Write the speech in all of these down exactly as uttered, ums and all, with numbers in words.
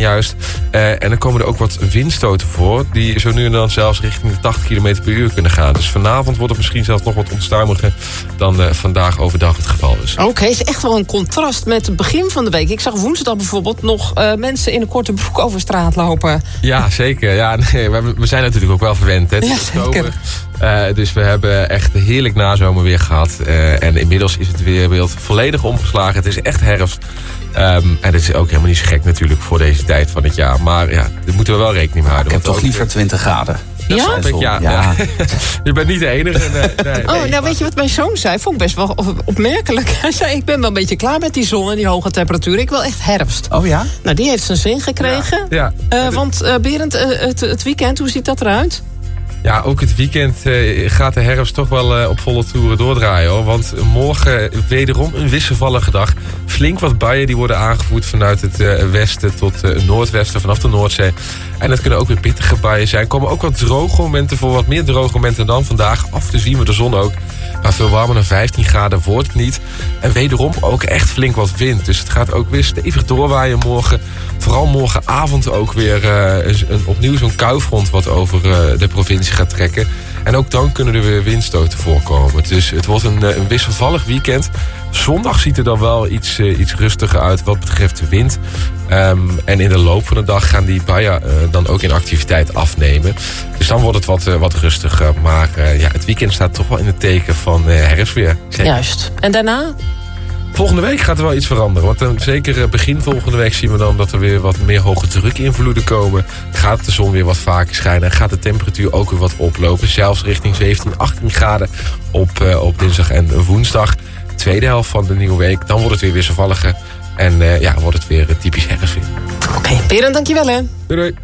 juist. Uh, en dan komen er ook wat windstoten voor, die zo nu en dan zelfs richting de tachtig kilometer per uur kunnen gaan. Dus vanavond wordt het misschien zelfs nog wat onstuimiger dan uh, vandaag overdag het geval is. Oké, okay, het is echt wel een contrast met het begin van de week. Ik zag woensdag bijvoorbeeld nog uh, mensen in een korte broek over straat lopen. Ja, zeker. Ja, nee, we, we zijn natuurlijk ook wel verwend. Hè? Ja, zeker. Uh, dus we hebben echt heerlijk nazomerweer gehad. Uh, en inmiddels is het weerbeeld volledig omgeslagen. Het is echt herfst. Um, en dat is ook helemaal niet zo gek natuurlijk voor deze tijd van het jaar. Maar ja, daar moeten we wel rekening mee houden. Ik heb toch liever twintig graden. Dat ja? Ik, ja, ja. ja. Je bent niet de enige. Nee, nee, oh, nee, nou weet je wat mijn zoon zei? Vond ik best wel opmerkelijk. Hij zei, ik ben wel een beetje klaar met die zon en die hoge temperatuur. Ik wil echt herfst. Oh ja? Nou, die heeft zijn zin gekregen. Ja. Ja. Uh, want uh, Berend, uh, het, het weekend, hoe ziet dat eruit? Ja, ook het weekend uh, gaat de herfst toch wel uh, op volle toeren doordraaien, hoor. Want morgen wederom een wisselvallige dag. Flink wat buien die worden aangevoerd vanuit het uh, westen tot het uh, noordwesten, vanaf de Noordzee. En dat kunnen ook weer pittige buien zijn. Er komen ook wat droge momenten voor, wat meer droge momenten dan vandaag. Af en toe zien we de zon ook. Maar veel warmer dan vijftien graden wordt het niet. En wederom ook echt flink wat wind. Dus het gaat ook weer stevig doorwaaien morgen. Vooral morgenavond ook weer uh, een, opnieuw zo'n kuifront wat over uh, de provincie gaat trekken. En ook dan kunnen er weer windstoten voorkomen. Dus het wordt een, een wisselvallig weekend. Zondag ziet er dan wel iets, uh, iets rustiger uit wat betreft de wind. Um, en in de loop van de dag gaan die buien uh, dan ook in activiteit afnemen. Dus dan wordt het wat, uh, wat rustiger. Maar uh, ja, het weekend staat toch wel in het teken van uh, herfstweer. Zeker. Juist. En daarna? Volgende week gaat er wel iets veranderen. Want uh, zeker begin volgende week zien we dan dat er weer wat meer hoge drukinvloeden komen. Gaat de zon weer wat vaker schijnen. En gaat de temperatuur ook weer wat oplopen. Zelfs richting zeventien, achttien graden op, uh, op dinsdag en woensdag. De tweede helft van de nieuwe week. Dan wordt het weer wisselvalliger. En uh, ja, wordt het weer uh, typisch herfstweer. Oké, okay, Berend, dankjewel hè. Doei doei.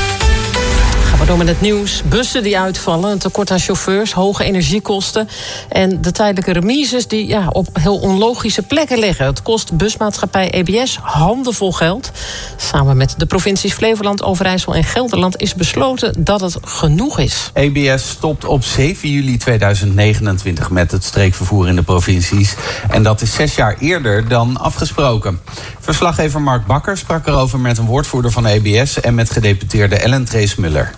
Gaan we door met het nieuws. Bussen die uitvallen, een tekort aan chauffeurs, hoge energiekosten en de tijdelijke remises die ja, op heel onlogische plekken liggen. Het kost busmaatschappij E B S handenvol geld. Samen met de provincies Flevoland, Overijssel en Gelderland is besloten dat het genoeg is. E B S stopt op zeven juli tweeduizend negenentwintig met het streekvervoer in de provincies. En dat is zes jaar eerder dan afgesproken. Verslaggever Mark Bakker sprak erover met een woordvoerder van E B S en met gedeputeerde Ellen Trees-Muller.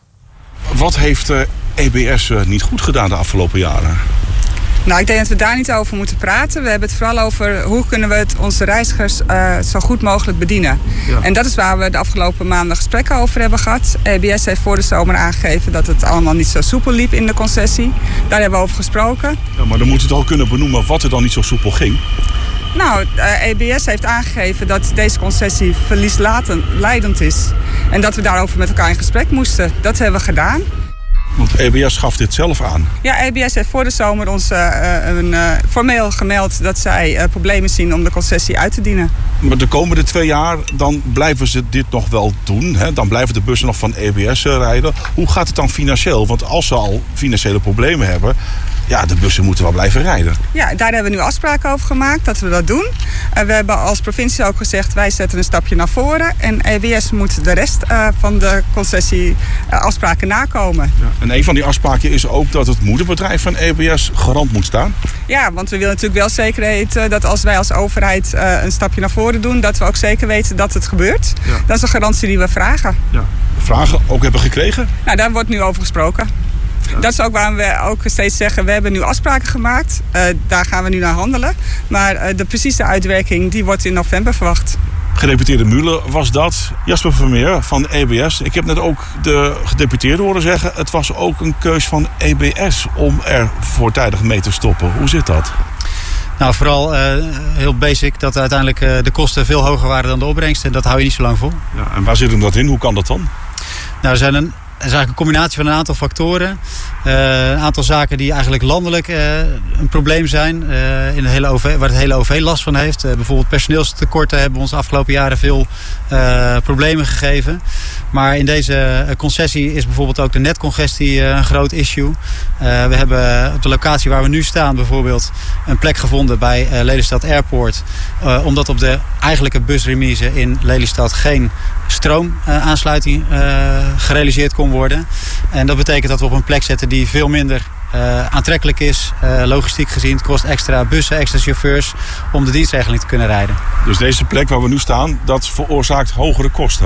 Wat heeft uh, E B S uh, niet goed gedaan de afgelopen jaren? Nou, ik denk dat we daar niet over moeten praten. We hebben het vooral over hoe kunnen we het onze reizigers uh, zo goed mogelijk bedienen. Ja. En dat is waar we de afgelopen maanden gesprekken over hebben gehad. E B S heeft voor de zomer aangegeven dat het allemaal niet zo soepel liep in de concessie. Daar hebben we over gesproken. Ja, maar dan moet je toch kunnen benoemen wat er dan niet zo soepel ging? Nou, E B S heeft aangegeven dat deze concessie verliesleidend is. En dat we daarover met elkaar in gesprek moesten. Dat hebben we gedaan. Want E B S gaf dit zelf aan. Ja, E B S heeft voor de zomer ons uh, een, uh, formeel gemeld dat zij uh, problemen zien om de concessie uit te dienen. Maar de komende twee jaar, dan blijven ze dit nog wel doen. Hè? Dan blijven de bussen nog van E B S uh, rijden. Hoe gaat het dan financieel? Want als ze al financiële problemen hebben, ja, de bussen moeten wel blijven rijden. Ja, daar hebben we nu afspraken over gemaakt dat we dat doen. Uh, we hebben als provincie ook gezegd, wij zetten een stapje naar voren. En E B S moet de rest uh, van de concessie uh, afspraken nakomen. Ja, en een van die afspraken is ook dat het moederbedrijf van E B S garant moet staan. Ja, want we willen natuurlijk wel zeker weten dat als wij als overheid uh, een stapje naar voren doen, dat we ook zeker weten dat het gebeurt. Ja. Dat is een garantie die we vragen. Ja. Vragen ook hebben gekregen? Nou, daar wordt nu over gesproken. Ja. Dat is ook waarom we ook steeds zeggen, we hebben nu afspraken gemaakt. Uh, daar gaan we nu naar handelen. Maar uh, de precieze uitwerking die wordt in november verwacht. Gedeputeerde Muller was dat. Jasper Vermeer van E B S. Ik heb net ook de gedeputeerde horen zeggen, het was ook een keus van E B S om er voortijdig mee te stoppen. Hoe zit dat? Nou, vooral uh, heel basic dat uiteindelijk uh, de kosten veel hoger waren dan de opbrengst. En dat hou je niet zo lang vol. Ja, en waar zit hem dat in? Hoe kan dat dan? Nou, er zijn een... Het is eigenlijk een combinatie van een aantal factoren. Uh, een aantal zaken die eigenlijk landelijk uh, een probleem zijn. Uh, in de hele O V, waar het hele O V last van heeft. Uh, bijvoorbeeld personeelstekorten hebben ons de afgelopen jaren veel uh, problemen gegeven. Maar in deze concessie is bijvoorbeeld ook de netcongestie uh, een groot issue. Uh, we hebben op de locatie waar we nu staan bijvoorbeeld een plek gevonden bij uh, Lelystad Airport. Uh, omdat op de eigenlijke busremise in Lelystad geen stroomaansluiting uh, gerealiseerd kon worden. En dat betekent dat we op een plek zetten die veel minder uh, aantrekkelijk is, uh, logistiek gezien. Het kost extra bussen, extra chauffeurs om de dienstregeling te kunnen rijden. Dus deze plek waar we nu staan, dat veroorzaakt hogere kosten?